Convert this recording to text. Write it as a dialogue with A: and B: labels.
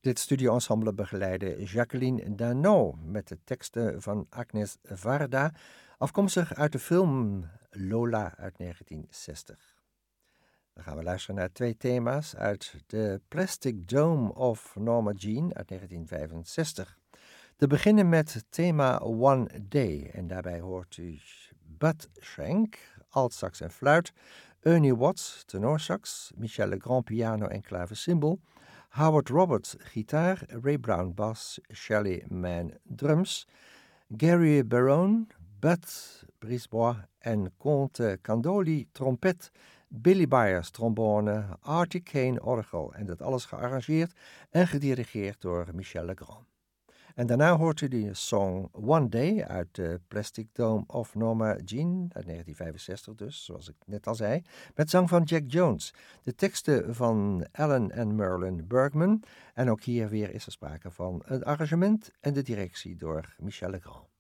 A: Dit studioensemble begeleidde Jacqueline Dano met de teksten van Agnes Varda, afkomstig uit de film Lola uit 1960. Dan gaan we luisteren naar 2 thema's uit The Plastic Dome of Norma Jean uit 1965. Te beginnen met het thema One Day en daarbij hoort u Bud Shank, altsax en fluit, Ernie Watts, tenorsax, Michel Legrand, piano en klavecimbal, Howard Roberts, gitaar, Ray Brown, bas, Shelley Mann, drums, Gary Barone, Bud Brisbois en Conte Candoli, trompet, Billy Byers, trombone, Artie Kane, orgel. En dat alles gearrangeerd en gedirigeerd door Michel Legrand. En daarna hoort u de song One Day uit de Plastic Dome of Norma Jean uit 1965 dus, zoals ik net al zei, met zang van Jack Jones. De teksten van Alan en Merlin Bergman en ook hier weer is er sprake van het arrangement en de directie door Michel Legrand.